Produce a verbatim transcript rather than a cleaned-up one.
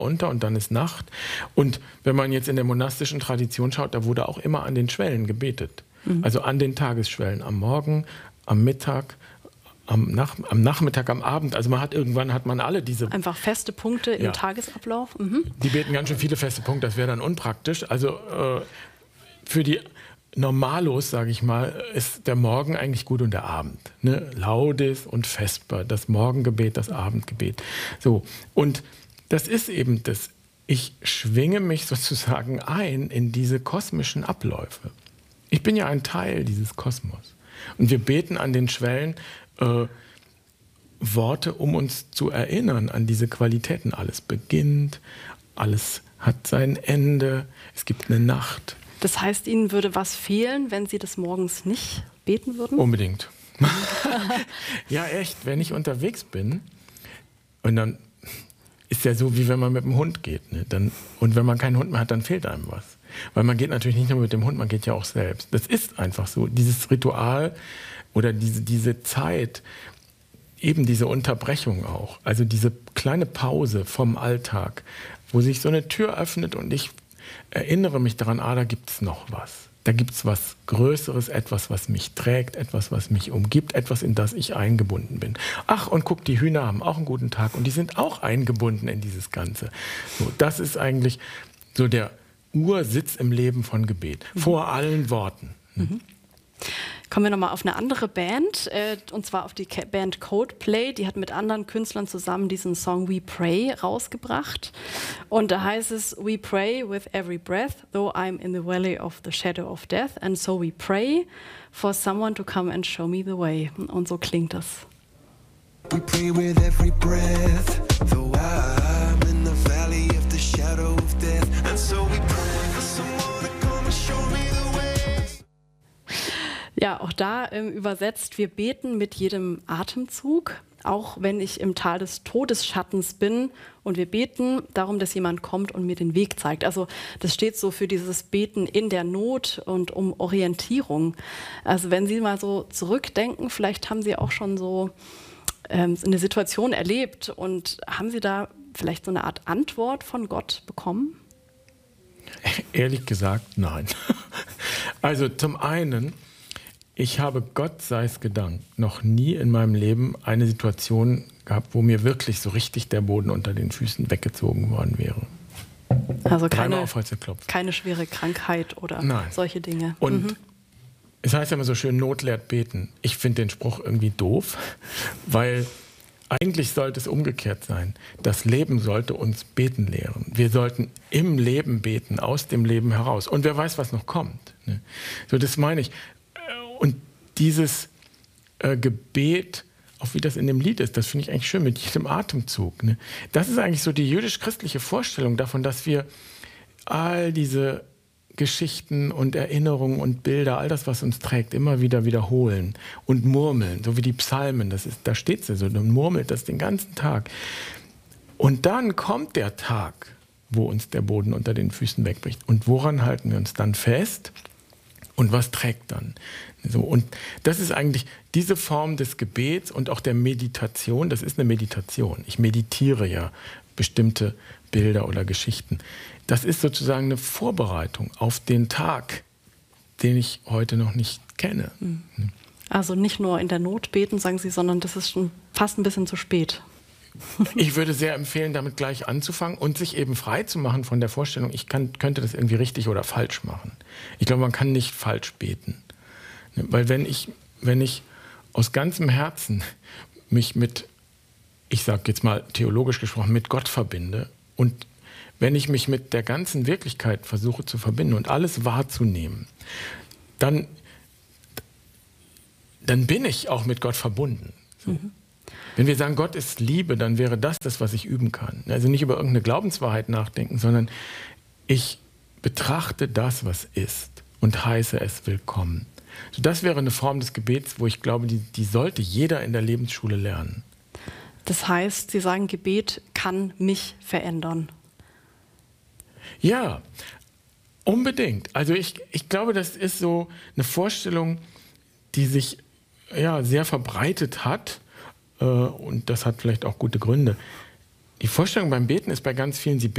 unter und dann ist Nacht. Und wenn man jetzt in der monastischen Tradition schaut, da wurde auch immer an den Schwellen gebetet. Mhm. Also an den Tagesschwellen, am Morgen, am Mittag, am, Nach am Nachmittag, am Abend. Also man hat irgendwann hat man alle diese... Einfach feste Punkte im ja. Tagesablauf? Mhm. Die beten ganz schön viele feste Punkte, das wäre dann unpraktisch. Also äh, für die Normalos, sage ich mal, ist der Morgen eigentlich gut und der Abend. Ne? Laudes und Vesper, das Morgengebet, das Abendgebet. So. Und das ist eben das, ich schwinge mich sozusagen ein in diese kosmischen Abläufe. Ich bin ja ein Teil dieses Kosmos. Und wir beten an den Schwellen äh, Worte, um uns zu erinnern an diese Qualitäten. Alles beginnt, alles hat sein Ende, es gibt eine Nacht. Das heißt, Ihnen würde was fehlen, wenn Sie des Morgens nicht beten würden? Unbedingt. Ja, echt, wenn ich unterwegs bin und dann ist ja so, wie wenn man mit dem Hund geht. Ne? Dann, und wenn man keinen Hund mehr hat, dann fehlt einem was. Weil man geht natürlich nicht nur mit dem Hund, man geht ja auch selbst. Das ist einfach so. Dieses Ritual oder diese, diese Zeit, eben diese Unterbrechung auch, also diese kleine Pause vom Alltag, wo sich so eine Tür öffnet und ich erinnere mich daran, ah, da gibt es noch was. Da gibt es was Größeres, etwas, was mich trägt, etwas, was mich umgibt, etwas, in das ich eingebunden bin. Ach, und guck, die Hühner haben auch einen guten Tag und die sind auch eingebunden in dieses Ganze. So, das ist eigentlich so der Ursitz im Leben von Gebet, mhm. vor allen Worten. Mhm. Kommen wir nochmal auf eine andere Band, äh, und zwar auf die Band Coldplay. Die hat mit anderen Künstlern zusammen diesen Song We Pray rausgebracht. Und da heißt es, We pray with every breath, though I'm in the valley of the shadow of death. And so we pray for someone to come and show me the way. Und so klingt das. We pray with every breath, though I'm in the valley of the shadow of death. And so we pray for someone to come and show me the way. Ja, auch da ähm, übersetzt, wir beten mit jedem Atemzug, auch wenn ich im Tal des Todesschattens bin. Und wir beten darum, dass jemand kommt und mir den Weg zeigt. Also das steht so für dieses Beten in der Not und um Orientierung. Also wenn Sie mal so zurückdenken, vielleicht haben Sie auch schon so ähm, eine Situation erlebt und haben Sie da vielleicht so eine Art Antwort von Gott bekommen? Ehrlich gesagt, nein. Also zum einen, ich habe, Gott sei es gedankt, noch nie in meinem Leben eine Situation gehabt, wo mir wirklich so richtig der Boden unter den Füßen weggezogen worden wäre. Also keine, auf Holz geklopft. keine schwere Krankheit oder Nein. solche Dinge. Und mhm. es heißt ja immer so schön, Not lehrt beten. Ich finde den Spruch irgendwie doof, weil eigentlich sollte es umgekehrt sein. Das Leben sollte uns beten lehren. Wir sollten im Leben beten, aus dem Leben heraus. Und wer weiß, was noch kommt. Ne? So, das meine ich. Und dieses äh, Gebet, auch wie das in dem Lied ist, das finde ich eigentlich schön, mit jedem Atemzug. Ne? Das ist eigentlich so die jüdisch-christliche Vorstellung davon, dass wir all diese Geschichten und Erinnerungen und Bilder, all das, was uns trägt, immer wieder wiederholen und murmeln, so wie die Psalmen. Das ist, da steht es so, und murmelt das den ganzen Tag. Und dann kommt der Tag, wo uns der Boden unter den Füßen wegbricht. Und woran halten wir uns dann fest? Und was trägt dann? So, und das ist eigentlich diese Form des Gebets und auch der Meditation. Das ist eine Meditation. Ich meditiere ja bestimmte Bilder oder Geschichten. Das ist sozusagen eine Vorbereitung auf den Tag, den ich heute noch nicht kenne. Also nicht nur in der Not beten, sagen Sie, sondern das ist schon fast ein bisschen zu spät. Ich würde sehr empfehlen, damit gleich anzufangen und sich eben frei zu machen von der Vorstellung, ich kann, könnte das irgendwie richtig oder falsch machen. Ich glaube, man kann nicht falsch beten. Weil wenn ich, wenn ich aus ganzem Herzen mich mit, ich sage jetzt mal theologisch gesprochen, mit Gott verbinde und wenn ich mich mit der ganzen Wirklichkeit versuche zu verbinden und alles wahrzunehmen, dann, dann bin ich auch mit Gott verbunden. So. Mhm. Wenn wir sagen, Gott ist Liebe, dann wäre das das, was ich üben kann. Also nicht über irgendeine Glaubenswahrheit nachdenken, sondern ich betrachte das, was ist und heiße es willkommen. So, das wäre eine Form des Gebets, wo ich glaube, die, die sollte jeder in der Lebensschule lernen. Das heißt, Sie sagen, Gebet kann mich verändern. Ja, unbedingt. Also ich, ich glaube, das ist so eine Vorstellung, die sich ja, sehr verbreitet hat. Und das hat vielleicht auch gute Gründe. Die Vorstellung beim Beten ist bei ganz vielen, sie